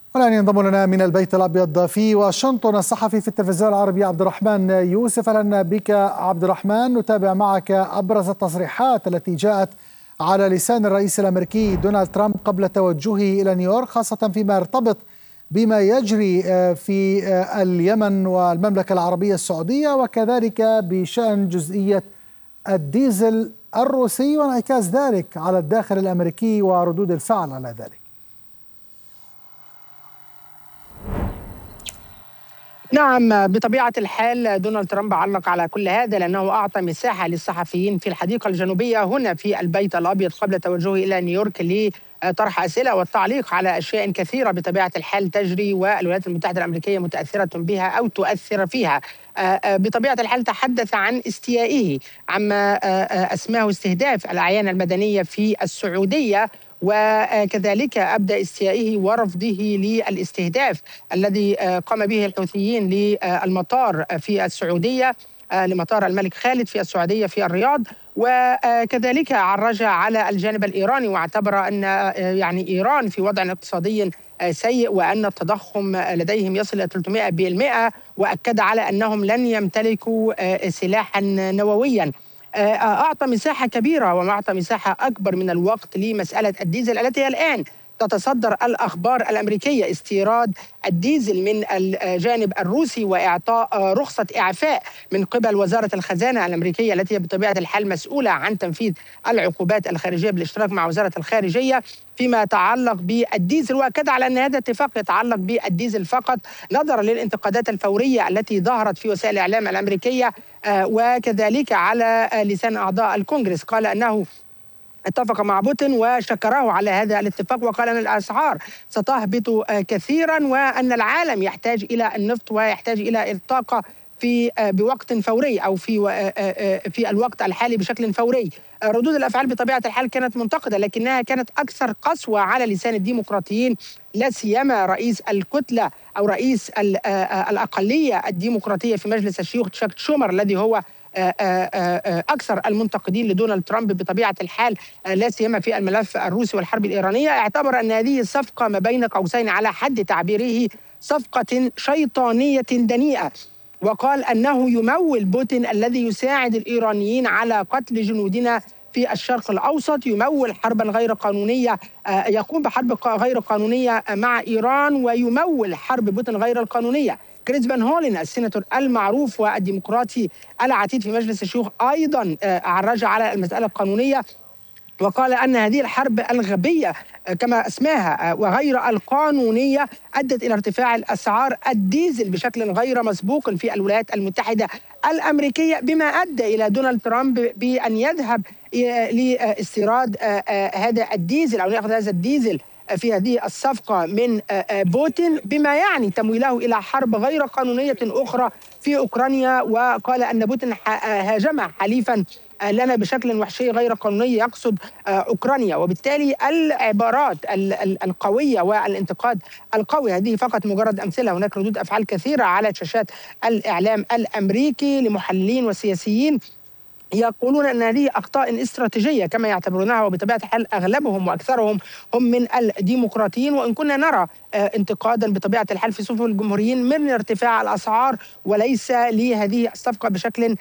والآن ينضم لنا من البيت الأبيض في واشنطن الصحفي في التلفزيون العربي عبد الرحمن يوسف. أهلا بك عبد الرحمن، نتابع معك أبرز التصريحات التي جاءت على لسان الرئيس الأمريكي دونالد ترامب قبل توجهه إلى نيويورك، خاصة فيما يرتبط بما يجري في اليمن والمملكة العربية السعودية، وكذلك بشأن جزئية الديزل الروسي وانعكاس ذلك على الداخل الأمريكي وردود الفعل على ذلك. نعم، بطبيعة الحال دونالد ترامب علق على كل هذا لأنه أعطى مساحة للصحفيين في الحديقة الجنوبية هنا في البيت الأبيض قبل توجهه إلى نيويورك لطرح أسئلة والتعليق على أشياء كثيرة بطبيعة الحال تجري والولايات المتحدة الأمريكية متأثرة بها أو تؤثر فيها. بطبيعة الحال تحدث عن استيائه عما أسماه استهداف الأعيان المدنية في السعودية، وكذلك أبدأ استيائه ورفضه للاستهداف الذي قام به الحوثيين للمطار في السعودية، لمطار الملك خالد في السعودية في الرياض. وكذلك عرج على الجانب الإيراني واعتبر أن يعني إيران في وضع اقتصادي سيء وأن التضخم لديهم يصل إلى 300%، وأكد على أنهم لن يمتلكوا سلاحا نوويا. أعطى مساحة كبيرة وأعطى مساحة أكبر من الوقت لمسألة الديزل التي الآن تتصدر الأخبار الأمريكية، استيراد الديزل من الجانب الروسي وإعطاء رخصة إعفاء من قبل وزارة الخزانة الأمريكية التي بطبيعة الحال مسؤولة عن تنفيذ العقوبات الخارجية بالاشتراك مع وزارة الخارجية فيما يتعلق بالديزل. وأكد على أن هذا اتفاق يتعلق بالديزل فقط نظرا للانتقادات الفورية التي ظهرت في وسائل الإعلام الأمريكية. وكذلك على لسان أعضاء الكونغرس قال أنه اتفق مع بوتين وشكره على هذا الاتفاق، وقال أن الأسعار ستهبط كثيرا وأن العالم يحتاج إلى النفط ويحتاج إلى الطاقة بوقت فوري أو في الوقت الحالي بشكل فوري. ردود الأفعال بطبيعة الحال كانت منتقدة، لكنها كانت أكثر قسوة على لسان الديمقراطيين، لا سيما رئيس الكتلة أو رئيس الأقلية الديمقراطية في مجلس الشيوخ تشاك شومر الذي هو أكثر المنتقدين لدونالد ترامب بطبيعة الحال، لا سيما في الملف الروسي والحرب الإيرانية. اعتبر أن هذه الصفقة ما بين قوسين على حد تعبيره صفقة شيطانية دنيئة، وقال أنه يمول بوتين الذي يساعد الإيرانيين على قتل جنودنا في الشرق الأوسط، يمول حربا غير قانونية، يقوم بحرب غير قانونية مع إيران، ويمول حرب بوتين غير القانونية. كريس فان هولن السيناتور المعروف والديمقراطي العتيد في مجلس الشيوخ أيضا عرج على المسألة القانونية، وقال أن هذه الحرب الغبية كما اسماها وغير القانونية أدت إلى ارتفاع الأسعار الديزل بشكل غير مسبوق في الولايات المتحدة الأمريكية، بما أدى إلى دونالد ترامب بأن يذهب لاستيراد هذا الديزل أو يأخذ هذا الديزل في هذه الصفقة من بوتين، بما يعني تمويله إلى حرب غير قانونية أخرى في أوكرانيا. وقال أن بوتين هاجم حليفا لنا بشكل وحشي غير قانوني يقصد أوكرانيا. وبالتالي العبارات القوية والانتقاد القوي هذه فقط مجرد أمثلة، هناك ردود أفعال كثيرة على شاشات الإعلام الأمريكي لمحللين وسياسيين يقولون أن هذه أخطاء استراتيجية كما يعتبرونها، وبطبيعة الحال أغلبهم وأكثرهم هم من الديمقراطيين، وإن كنا نرى انتقادا بطبيعة الحال في صفوف الجمهوريين من ارتفاع الأسعار وليس لهذه الصفقة بشكل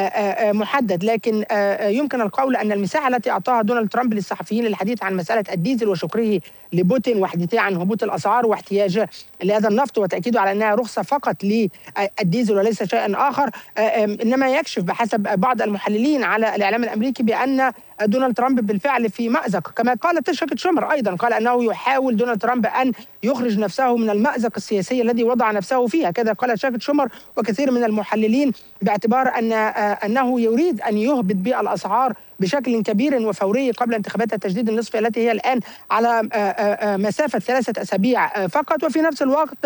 محدد. لكن يمكن القول أن المساحة التي أعطاها دونالد ترامب للصحفيين للحديث عن مسألة الديزل وشكره لبوتين وحديثه عن هبوط الأسعار واحتياجه لهذا النفط وتأكيده على أنها رخصة فقط للديزل وليس شيئا آخر، إنما يكشف بحسب بعض المحللين على الإعلام الأمريكي بأن دونالد ترامب بالفعل في مأزق. كما قال تشاك شومر أيضا، قال أنه يحاول دونالد ترامب أن يخرج نفسه من المأزق السياسي الذي وضع نفسه فيه. كذا قال تشاك شومر وكثير من المحللين، باعتبار أنه يريد أن يهبط بالأسعار بشكل كبير وفوري قبل انتخابات التجديد النصفي التي هي الآن على مسافة 3 أسابيع فقط، وفي نفس الوقت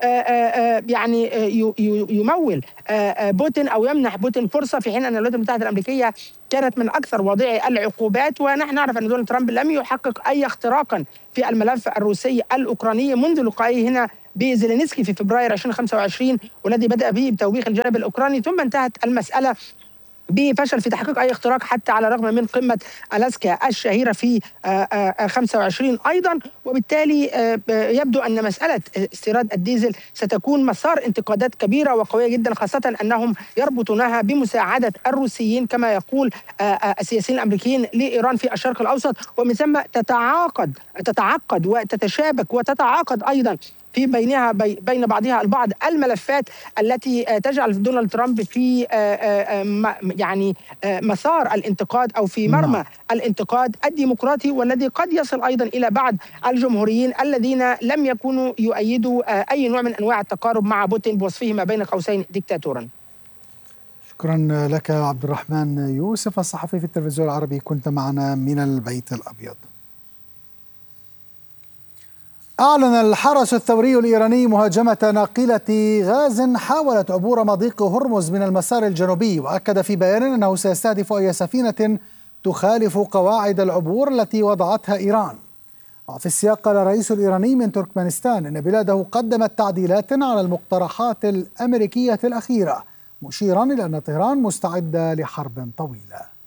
يعني يمول بوتين أو يمنح بوتين فرصة، في حين أن الولايات المتحدة الأمريكية كانت من أكثر واضعي العقوبات. ونحن نعرف أن دونالد ترامب لم يحقق أي اختراقا في الملف الروسي الأوكراني منذ لقائه هنا بزيلينسكي في فبراير 2025، والذي بدأ به بتوبيخ الجانب الأوكراني، ثم انتهت المسألة بفشل في تحقيق أي اختراق حتى على الرغم من قمة ألاسكا الشهيرة في 25 أيضا. وبالتالي يبدو أن مسألة استيراد الديزل ستكون مسار انتقادات كبيرة وقوية جدا، خاصة أنهم يربطونها بمساعدة الروسيين كما يقول السياسيين الأمريكيين لإيران في الشرق الأوسط، ومن ثم تتعقد وتتشابك وتتعاقد أيضا في بين بعضها البعض الملفات التي تجعل دونالد ترامب في يعني مسار الانتقاد أو في مرمى الانتقاد الديمقراطي، والذي قد يصل أيضا إلى بعض الجمهوريين الذين لم يكونوا يؤيدوا أي نوع من أنواع التقارب مع بوتين بوصفه ما بين قوسين ديكتاتورا. شكرا لك عبد الرحمن يوسف الصحفي في التلفزيون العربي، كنت معنا من البيت الأبيض. أعلن الحرس الثوري الإيراني مهاجمة ناقلة غاز حاولت عبور مضيق هرمز من المسار الجنوبي، وأكد في بيان أنه سيستهدف أي سفينة تخالف قواعد العبور التي وضعتها إيران. وفي السياق قال الرئيس الإيراني من تركمانستان أن بلاده قدمت تعديلات على المقترحات الأمريكية الأخيرة، مشيرا إلى أن طهران مستعدة لحرب طويلة.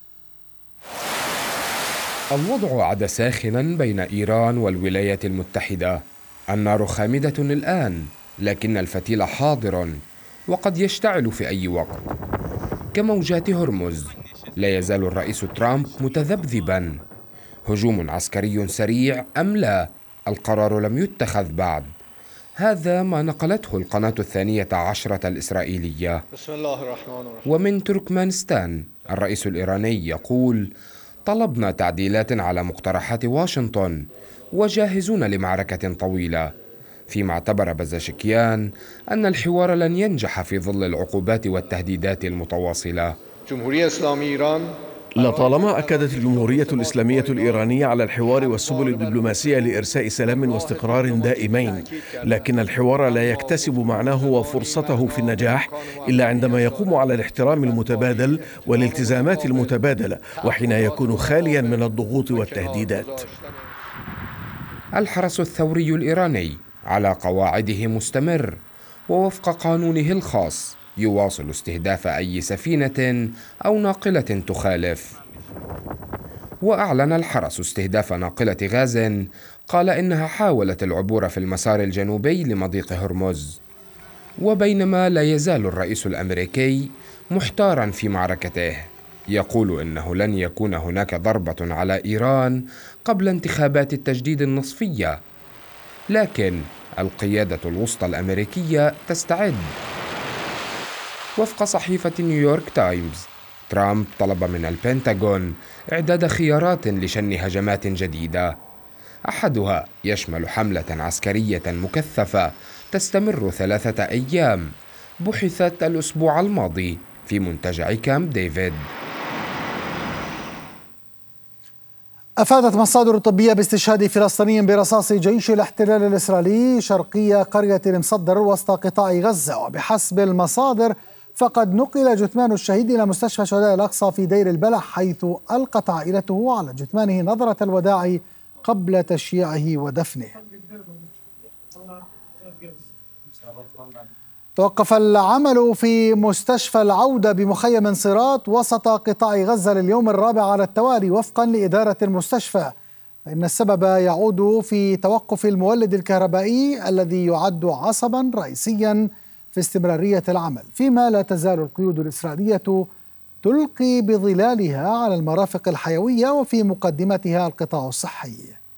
الوضع عاد ساخنا بين إيران والولايات المتحدة. النار خامدة الآن، لكن الفتيل حاضر وقد يشتعل في أي وقت. كموجات هرمز، لا يزال الرئيس ترامب متذبذبا: هجوم عسكري سريع أم لا؟ القرار لم يتخذ بعد. هذا ما نقلته القناة 12 الإسرائيلية. بسم الله الرحمن الرحيم. ومن تركمانستان الرئيس الإيراني يقول: طلبنا تعديلات على مقترحات واشنطن وجاهزون لمعركة طويلة، فيما اعتبر بزاشكيان أن الحوار لن ينجح في ظل العقوبات والتهديدات المتواصلة. جمهورية إسلامية إيران لطالما أكدت الجمهورية الإسلامية الإيرانية على الحوار والسبل الدبلوماسية لإرساء سلام واستقرار دائمين، لكن الحوار لا يكتسب معناه وفرصته في النجاح إلا عندما يقوم على الاحترام المتبادل والالتزامات المتبادلة، وحين يكون خاليا من الضغوط والتهديدات. الحرس الثوري الإيراني على قواعده مستمر، ووفق قانونه الخاص يواصل استهداف أي سفينة أو ناقلة تخالف. وأعلن الحرس استهداف ناقلة غاز قال إنها حاولت العبور في المسار الجنوبي لمضيق هرمز. وبينما لا يزال الرئيس الأمريكي محتارا في معركته، يقول إنه لن يكون هناك ضربة على إيران قبل انتخابات التجديد النصفية، لكن القيادة الوسطى الأمريكية تستعد. وفق صحيفة نيويورك تايمز، ترامب طلب من البنتاغون إعداد خيارات لشن هجمات جديدة، أحدها يشمل حملة عسكرية مكثفة تستمر 3 أيام بحثت الأسبوع الماضي في منتجع كامب ديفيد. أفادت مصادر طبية باستشهاد فلسطيني برصاص جيش الاحتلال الإسرائيلي شرقي قرية المصدر وسط قطاع غزة، وبحسب المصادر فقد نقل جثمان الشهيد إلى مستشفى شهداء الأقصى في دير البلح، حيث ألقت عائلته على جثمانه نظرة الوداع قبل تشييعه ودفنه. توقف العمل في مستشفى العودة بمخيم صراط وسط قطاع غزة لليوم الرابع على التوالي وفقا لإدارة المستشفى، فإن السبب يعود في توقف المولد الكهربائي الذي يعد عصبا رئيسيا في استمرارية العمل، فيما لا تزال القيود الإسرائيلية تلقي بظلالها على المرافق الحيوية وفي مقدمتها القطاع الصحي.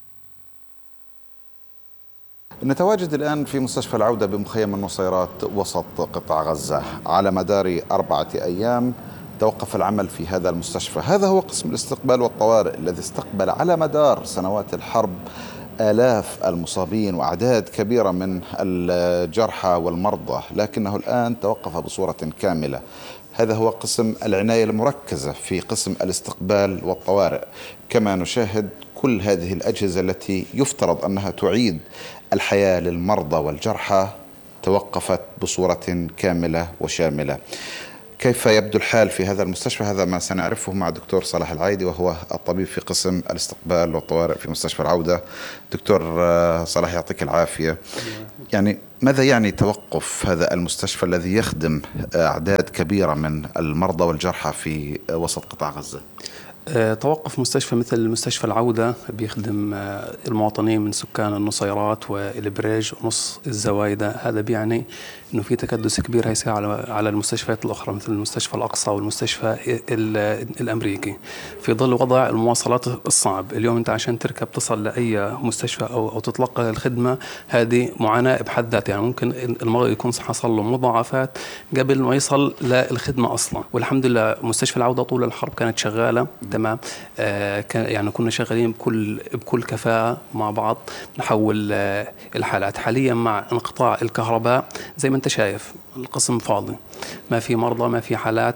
نتواجد الآن في مستشفى العودة بمخيم النصيرات وسط قطاع غزة. على مدار 4 أيام توقف العمل في هذا المستشفى. هذا هو قسم الاستقبال والطوارئ الذي استقبل على مدار سنوات الحرب آلاف المصابين وأعداد كبيرة من الجرحى والمرضى، لكنه الآن توقف بصورة كاملة. هذا هو قسم العناية المركزة في قسم الاستقبال والطوارئ. كما نشاهد كل هذه الأجهزة التي يفترض أنها تعيد الحياة للمرضى والجرحى توقفت بصورة كاملة وشاملة. كيف يبدو الحال في هذا المستشفى؟ هذا ما سنعرفه مع الدكتور صلاح العايدي، وهو الطبيب في قسم الاستقبال والطوارئ في مستشفى العودة. دكتور صلاح، يعطيك العافية. يعني ماذا يعني توقف هذا المستشفى الذي يخدم أعداد كبيرة من المرضى والجرحى في وسط قطاع غزة؟ توقف مستشفى مثل مستشفى العودة بيخدم المواطنين من سكان النصيرات والبريج ونص الزوايدة. هذا بيعني أنه في تكدس كبير هيصير على المستشفيات الأخرى مثل المستشفى الأقصى والمستشفى الأمريكي في ظل وضع المواصلات الصعب. اليوم أنت عشان تركب تصل لأي مستشفى أو تتلقى الخدمة، هذه معاناة بحد ذاتها. يعني ممكن المرض يكون حصل له مضاعفات قبل ما يصل للخدمة أصلا. والحمد لله مستشفى العودة طول الحرب كانت شغالة تمام. يعني كنا شغالين بكل كفاءة مع بعض نحول الحالات. حاليا مع انقطاع الكهرباء زي ما انت شايف القسم فاضي، ما في مرضى، ما في حالات.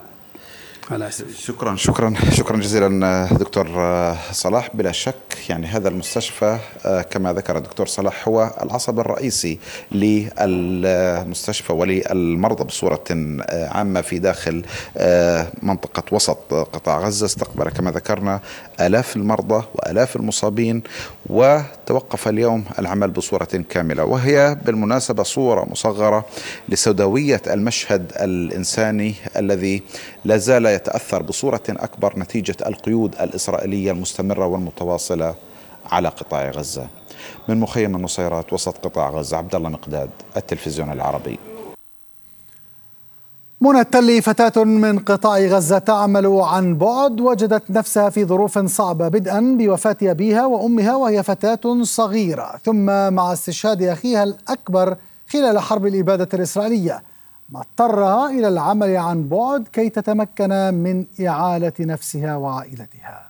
شكرا جزيلا دكتور صلاح. بلا شك يعني هذا المستشفى كما ذكر الدكتور صلاح هو العصب الرئيسي للمستشفى وللمرضى بصورة عامة في داخل منطقة وسط قطاع غزة. استقبل كما ذكرنا آلاف المرضى وآلاف المصابين، وتوقف اليوم العمل بصورة كاملة، وهي بالمناسبة صورة مصغرة لسوداوية المشهد الإنساني الذي لا زال يتأثر بصورة أكبر نتيجة القيود الإسرائيلية المستمرة والمتواصلة على قطاع غزة. من مخيم النصيرات وسط قطاع غزة، عبد الله مقداد، التلفزيون العربي. منى التلي، فتاة من قطاع غزة تعمل عن بعد، وجدت نفسها في ظروف صعبة بدءا بوفاة أبيها وأمها وهي فتاة صغيرة، ثم مع استشهاد أخيها الأكبر خلال حرب الإبادة الإسرائيلية، ما اضطرها إلى العمل عن بعد كي تتمكن من إعالة نفسها وعائلتها.